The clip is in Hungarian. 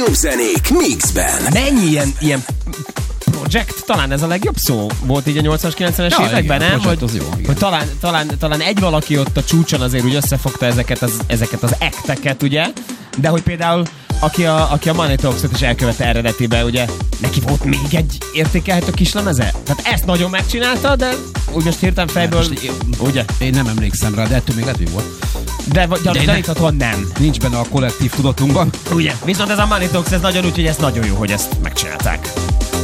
legjobb zenék mixben. Mennyi ilyen projekt, talán ez a legjobb szó volt így a 80-as, 90-es években, nem? Hogy talán egy valaki ott a csúcson azért úgy összefogta ezeket az ekteket, ugye? De hogy például aki a Money Talks-ot is elkövette eredetibe, ugye, neki volt még egy értékelhető kislemeze? Tehát ezt nagyon megcsinálta, de úgy most hirtelen fejből, ugye? Én nem emlékszem rá, de ettől még lehet, hogy volt. De gyaníthatóan nem. Nincs benne a kollektív tudatunkban. Ugye? Viszont ez a Money Talks, ez nagyon úgy, hogy ez nagyon jó, hogy ezt megcsinálták.